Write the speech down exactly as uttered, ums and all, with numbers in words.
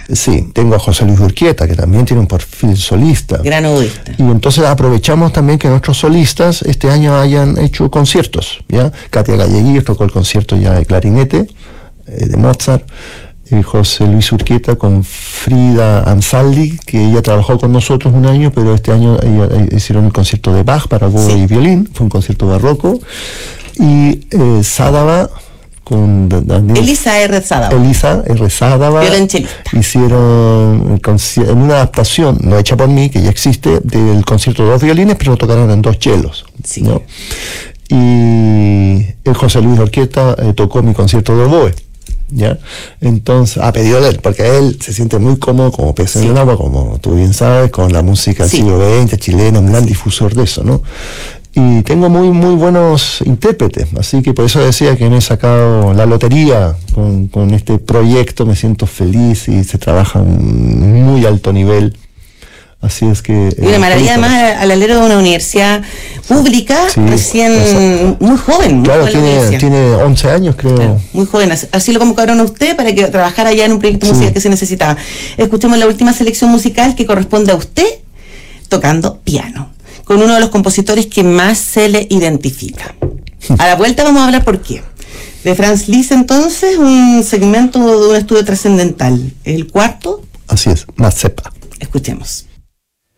Sí, tengo a José Luis Urquieta, que también tiene un perfil solista. Gran oboísta. Y entonces aprovechamos también que nuestros solistas este año hayan hecho conciertos, ¿ya? Katia Galleguir tocó el concierto ya de clarinete, eh, de Mozart. Eh, José Luis Urquieta con Frida Ansaldi, que ella trabajó con nosotros un año, pero este año ella, ella, hicieron el concierto de Bach para oboe sí. y violín, fue un concierto barroco. Y eh, Sádava con Daniel, Elisa R. Sádava. Elisa R. Sádava hicieron en una adaptación, no hecha por mí, que ya existe, del concierto de dos violines, pero lo tocaron en dos chelos, sí. ¿no? Y el José Luis Urquieta eh, tocó mi concierto de oboe. ¿Ya? Entonces, a pedido de él, porque él se siente muy cómodo como pez en sí. el agua, como tú bien sabes, con la música del sí. siglo veinte, chilena, un gran sí. difusor de eso, ¿no? Y tengo muy, muy buenos intérpretes, así que por eso decía que me he sacado la lotería con, con este proyecto, me siento feliz y se trabaja a un muy alto nivel. Así es que... Y una maravilla, además, al alero de una universidad pública, sí, recién, exacto. muy joven. Muy claro, joven tiene, tiene once años, creo. Claro, muy joven. Así lo convocaron a usted para que trabajara ya en un proyecto sí. musical que se necesitaba. Escuchemos la última selección musical que corresponde a usted, tocando piano, con uno de los compositores que más se le identifica. A la vuelta vamos a hablar por qué. De Franz Liszt, entonces, un segmento de un estudio trascendental. ¿El cuarto? Así es, Mazepa. Escuchemos.